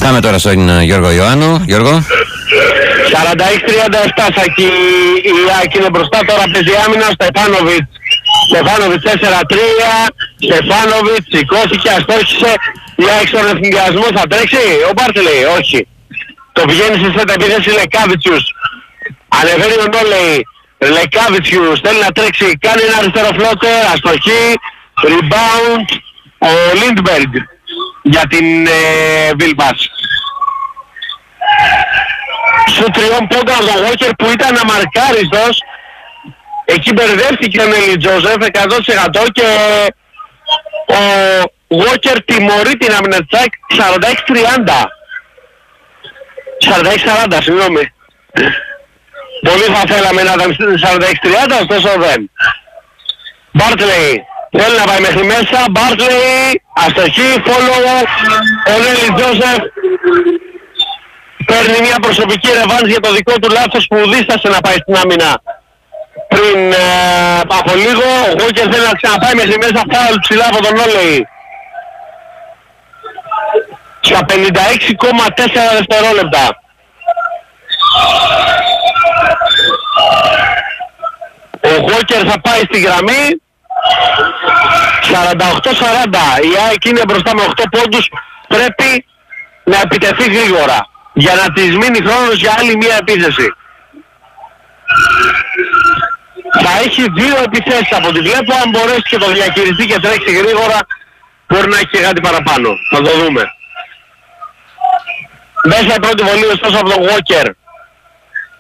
Πάμε τώρα στον Γιώργο Ιωάννου. Γιώργο. 46-37 Σακή, η ΑΕΚ είναι μπροστά, τώρα παίζει άμυνα, Στεφάνοβιτς 4-3, Στεφάνοβιτς σηκώθηκε, αστόχησε, η ΑΕΚ στον εθνικιασμό θα τρέξει, ο Μπάρτλεϊ, όχι. Το πηγαίνει σε σέτα επίθεση Λεκάβιτσιους, ανεβαίνει ο Νόλεϊ, Λεκάβιτσιους θέλει να τρέξει, κάνει ένα αριστερό φλότερ, αστοχή, rebound, ο Λίντμπεργκ για την Βίλπας. Σου τριών πόντων από τον Walker που ήταν αμαρκάριστος, εκεί μπερδεύτηκε ο Νέλη Τζόζεφ 100% και ο Walker τιμωρεί την άμυνα της ΑΕΚ 46-30. 46-40, συγγνώμη. Πολύ θα θέλαμε να ήταν 46-30, ωστόσο δεν. Μπάρτλεϊ θέλει να πάει μέχρι μέσα, Μπάρτλεϊ, αστοχή, follow, ο Νέλη Τζόζεφ παίρνει μια προσωπική ρεβάνς για το δικό του λάθος που δίστασε να πάει στην άμυνα πριν από λίγο. Ο Walker θέλει να ξαναπάει μέχρι μέσα, φάουλ ψηλά από τον Όλεϊ. Στα 56,4 δευτερόλεπτα. Ο Walker θα πάει στη γραμμή. 48-40. Η ΑΕΚ είναι μπροστά με 8 πόντους. Πρέπει να επιτεθεί γρήγορα για να της μείνει χρόνος για άλλη μία επίθεση. Θα έχει 2 επιθέσεις από τη βλέπω, αν μπορέσει και το διαχειριστεί και τρέξει γρήγορα μπορεί να έχει και κάτι παραπάνω. Θα το δούμε. Μέσα η πρώτη βολή ωστόσο από τον Walker.